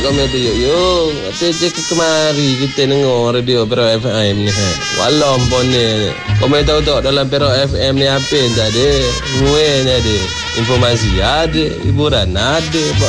komedi yuk. Cek kemari kita dengar radio Pero FM ni. Walau pun ni. Komen tahu tak dalam Pero FM ni apa yang tadi? Gue ni ada. Informasi ada, hiburan ada.